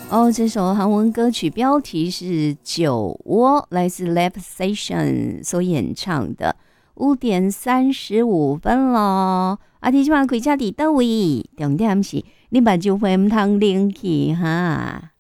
哦，这首韩文歌曲标题是《酒窝》，来自 Lab Station 所演唱的。5:35咯，啊，你即马开车伫倒位？重点是你目睭会唔通冷去哈？